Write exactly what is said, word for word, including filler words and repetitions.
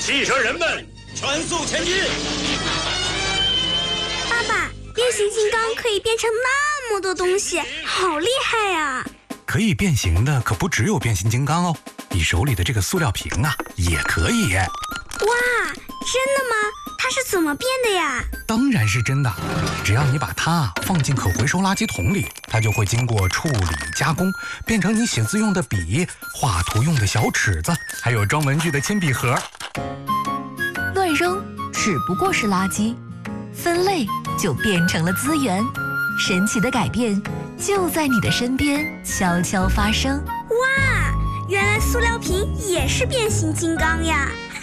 汽车人们，全速前进！ 爸爸，变形金刚可以变成那么多东西，好厉害呀！ 可以变形的可不只有变形金刚哦，你手里的这个塑料瓶啊，也可以。 哇，真的吗？它是怎么变的呀？ 当然是真的，只要你把它放进可回收垃圾桶里，它就会经过处理加工，变成你写字用的笔、画图用的小尺子，还有装文具的铅笔盒。 乱扔只不过是垃圾，分类就变成了资源。神奇的改变就在你的身边悄悄发生。 哇，原来塑料瓶也是变形金刚呀！